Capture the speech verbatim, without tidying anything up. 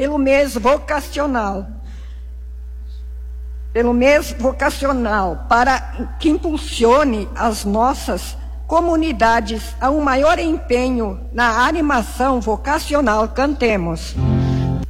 pelo mês vocacional, pelo mês vocacional, para que impulsione as nossas comunidades a um maior empenho na animação vocacional. Cantemos.